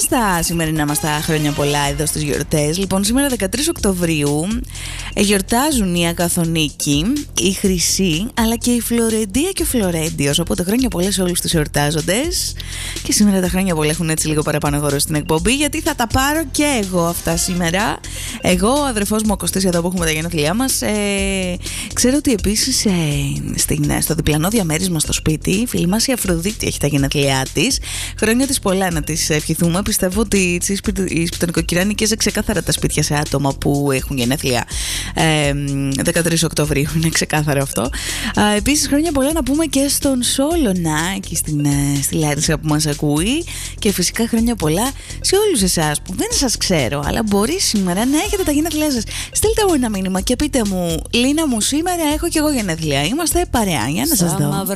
στα σημερινά μας τα χρόνια πολλά εδώ στις γιορτές. Λοιπόν, σήμερα 13 Οκτωβρίου γιορτάζουν η Αγαθονίκη, η Χρυσή, αλλά και η Φλωρεντία και ο Φλωρέντιος. Οπότε χρόνια πολλά σε όλους τους εορτάζοντες. Και σήμερα τα χρόνια πολλά έχουν έτσι λίγο παραπάνω χώρο στην εκπομπή, γιατί θα τα πάρω και εγώ αυτά σήμερα. Εγώ, ο αδερφός μου ο Κωστής, εδώ που έχουμε τα γενέθλιά μας. Ξέρω ότι επίσης στο διπλανό διαμέρισμα στο σπίτι, η φίλη μας η Αφροδίτη έχει τα γενέθλιά της. Χρόνια της πολλά να της ευχηθούμε. Πιστεύω ότι οι σπιτονικοκυρά νοικιάζε ξεκάθαρα τα σπίτια σε άτομα που έχουν γενέθλια 13 Οκτωβρίου. Είναι ξεκάθαρο αυτό. Επίσης, χρόνια πολλά να πούμε και στον Σόλωνα, εκεί στη Λάρισα που μας ακούει. Και φυσικά χρόνια πολλά σε όλους εσάς που δεν σας ξέρω, αλλά μπορεί σήμερα να έχετε τα γενέθλιά σας. Στείλτε μου ένα μήνυμα και πείτε μου, Λίνα μου, σήμερα έχω και εγώ γενέθλια. Είμαστε παρέα. Για να σας δω.